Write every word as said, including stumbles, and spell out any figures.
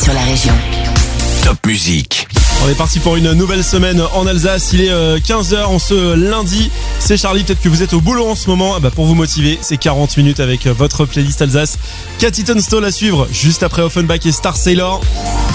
sur la région. Top Musique. On est parti pour une nouvelle semaine en Alsace. Il est quinze heures en ce lundi. C'est Charlie, peut-être que vous êtes au boulot en ce moment. Bah pour vous motiver, c'est quarante minutes avec votre playlist Alsace. Cathy Tunstall à suivre juste après Offenbach et Star Sailor.